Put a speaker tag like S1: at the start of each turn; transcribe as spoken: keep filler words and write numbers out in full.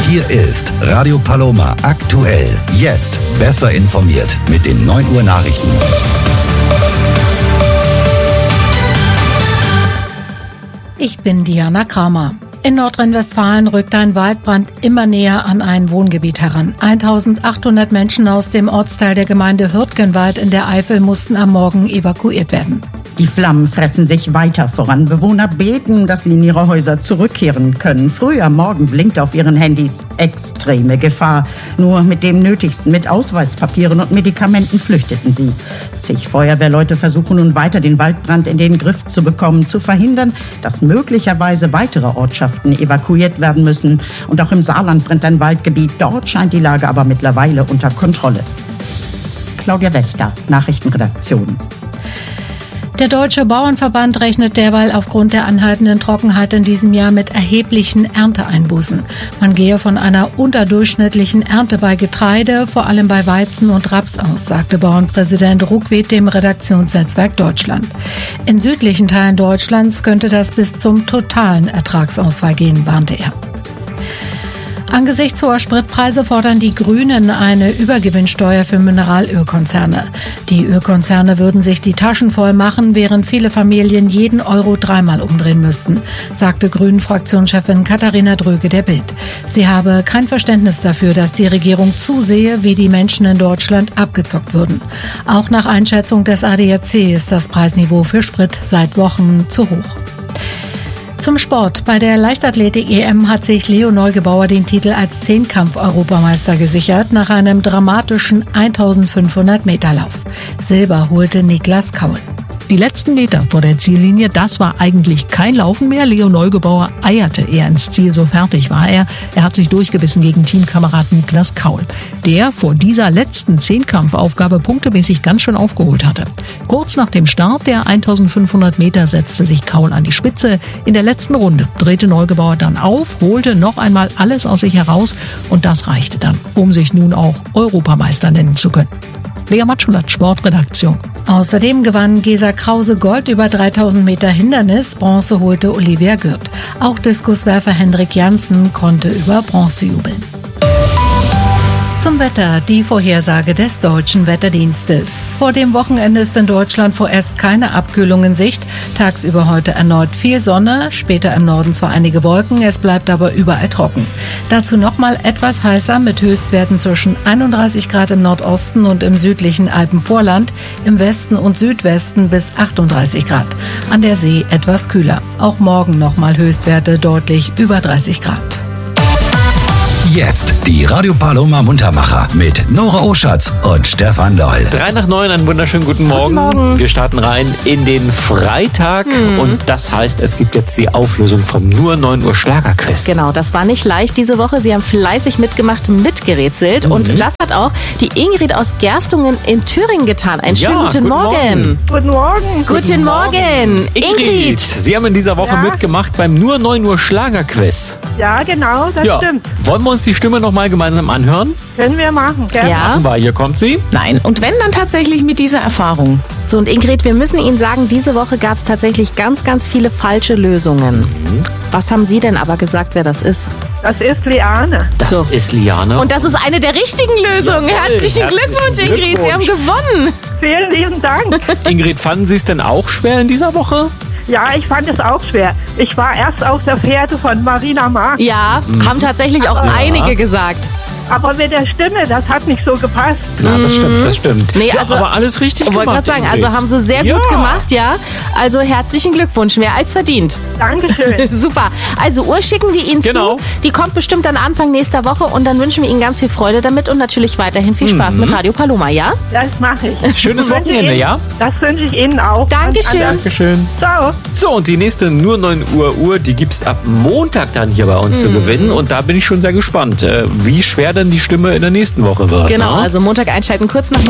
S1: Hier ist Radio Paloma aktuell. Jetzt besser informiert mit den neun Uhr Nachrichten.
S2: Ich bin Diana Kramer. In Nordrhein-Westfalen rückt ein Waldbrand immer näher an ein Wohngebiet heran. eintausendachthundert Menschen aus dem Ortsteil der Gemeinde Hürtgenwald in der Eifel mussten am Morgen evakuiert werden.
S3: Die Flammen fressen sich weiter voran. Bewohner beten, dass sie in ihre Häuser zurückkehren können. Früh am Morgen blinkt auf ihren Handys extreme Gefahr. Nur mit dem Nötigsten, mit Ausweispapieren und Medikamenten flüchteten sie. Zig Feuerwehrleute versuchen nun weiter, den Waldbrand in den Griff zu bekommen, zu verhindern, dass möglicherweise weitere Ortschaften evakuiert werden müssen. Und auch im Saarland brennt ein Waldgebiet. Dort scheint die Lage aber mittlerweile unter Kontrolle. Claudia Wächter, Nachrichtenredaktion.
S2: Der Deutsche Bauernverband rechnet derweil aufgrund der anhaltenden Trockenheit in diesem Jahr mit erheblichen Ernteeinbußen. Man gehe von einer unterdurchschnittlichen Ernte bei Getreide, vor allem bei Weizen und Raps aus, sagte Bauernpräsident Ruckwied dem Redaktionsnetzwerk Deutschland. In südlichen Teilen Deutschlands könnte das bis zum totalen Ertragsausfall gehen, warnte er. Angesichts hoher Spritpreise fordern die Grünen eine Übergewinnsteuer für Mineralölkonzerne. Die Ölkonzerne würden sich die Taschen voll machen, während viele Familien jeden Euro dreimal umdrehen müssten, sagte Grünen-Fraktionschefin Katharina Dröge der Bild. Sie habe kein Verständnis dafür, dass die Regierung zusehe, wie die Menschen in Deutschland abgezockt würden. Auch nach Einschätzung des A D A C ist das Preisniveau für Sprit seit Wochen zu hoch. Zum Sport. Bei der Leichtathletik-E M hat sich Leo Neugebauer den Titel als Zehnkampf-Europameister gesichert nach einem dramatischen eintausendfünfhundert Meter Lauf. Silber holte Niklas Kaul.
S4: Die letzten Meter vor der Ziellinie, das war eigentlich kein Laufen mehr. Leo Neugebauer eierte eher ins Ziel, so fertig war er. Er hat sich durchgebissen gegen Teamkamerad Niklas Kaul, der vor dieser letzten Zehnkampfaufgabe punktemäßig ganz schön aufgeholt hatte. Kurz nach dem Start der eintausendfünfhundert Meter setzte sich Kaul an die Spitze. In der letzten Runde drehte Neugebauer dann auf, holte noch einmal alles aus sich heraus und das reichte dann, um sich nun auch Europameister nennen zu können. Lea Matschulat, Sportredaktion.
S2: Außerdem gewann Gesa Krause Gold über dreitausend Meter Hindernis, Bronze holte Olivia Gürt. Auch Diskuswerfer Hendrik Janssen konnte über Bronze jubeln. Zum Wetter, die Vorhersage des Deutschen Wetterdienstes. Vor dem Wochenende ist in Deutschland vorerst keine Abkühlung in Sicht. Tagsüber heute erneut viel Sonne, später im Norden zwar einige Wolken, es bleibt aber überall trocken. Dazu nochmal etwas heißer mit Höchstwerten zwischen einunddreißig Grad im Nordosten und im südlichen Alpenvorland, im Westen und Südwesten bis achtunddreißig Grad. An der See etwas kühler. Auch morgen nochmal Höchstwerte deutlich über dreißig Grad.
S1: Jetzt die Radio Paloma Muntermacher mit Nora Oschatz und Stefan Loll.
S5: Drei nach neun, einen wunderschönen guten Morgen.
S2: Guten Morgen.
S5: Wir starten rein in den Freitag mhm. und das heißt, es gibt jetzt die Auflösung vom Nur neun Uhr Schlagerquiz.
S6: Genau, das war nicht leicht diese Woche. Sie haben fleißig mitgemacht, mitgerätselt mhm. und das hat auch die Ingrid aus Gerstungen in Thüringen getan. Einen schönen
S5: ja,
S6: guten,
S5: guten
S6: Morgen.
S5: Morgen.
S7: Guten Morgen.
S6: Guten, guten Morgen. Morgen.
S5: Ingrid.
S6: Ingrid.
S5: Sie haben in dieser Woche
S7: ja.
S5: mitgemacht beim Nur neun Uhr Schlagerquiz.
S7: Ja, genau, das
S5: ja.
S7: stimmt.
S5: Wollen wir uns die Stimme noch mal gemeinsam anhören?
S7: Können wir machen, gell?
S6: Ja.
S5: Machen wir. Hier kommt sie.
S6: Nein, und wenn, dann tatsächlich mit dieser Erfahrung. So, und Ingrid, wir müssen Ihnen sagen, diese Woche gab es tatsächlich ganz, ganz viele falsche Lösungen. Mhm. Was haben Sie denn aber gesagt, wer das ist?
S7: Das ist Liane.
S5: Das
S6: so.
S5: ist Liane.
S6: Und das ist eine der richtigen Lösungen.
S5: Jawohl,
S6: Herzlichen,
S5: herzlichen
S6: Glückwunsch, Ingrid.
S5: Glückwunsch.
S6: Sie haben gewonnen.
S7: Vielen lieben Dank.
S5: Ingrid, fanden Sie es denn auch schwer in dieser Woche?
S7: Ja, ich fand es auch schwer. Ich war erst auf der Fährte von Marina Marx.
S6: Ja, mhm. haben tatsächlich auch
S7: ja.
S6: einige gesagt.
S7: Aber mit der Stimme, das hat nicht so gepasst.
S5: Ja, das stimmt, das stimmt.
S6: Nee,
S5: ja,
S6: also,
S5: aber alles richtig
S6: gemacht. Ich wollte gerade sagen, also haben Sie sehr
S5: ja.
S6: gut gemacht, ja. Also herzlichen Glückwunsch, mehr als verdient.
S7: Dankeschön.
S6: Super. Also Uhr schicken wir Ihnen
S5: genau.
S6: zu. Die kommt bestimmt dann Anfang nächster Woche und dann wünschen wir Ihnen ganz viel Freude damit und natürlich weiterhin viel Spaß mhm. mit Radio Paloma, ja?
S7: Das mache ich.
S5: Schönes Wochenende,
S7: Ihnen,
S5: ja?
S7: Das wünsche ich Ihnen auch.
S6: Dankeschön.
S5: Dankeschön.
S7: Ciao.
S5: So, und die nächste Nur neun Uhr Uhr, die gibt's ab Montag dann hier bei uns mhm. zu gewinnen. Und da bin ich schon sehr gespannt, wie schwer dann die Stimme in der nächsten Woche wird.
S6: Genau,
S5: ne?
S6: also Montag einschalten, kurz nach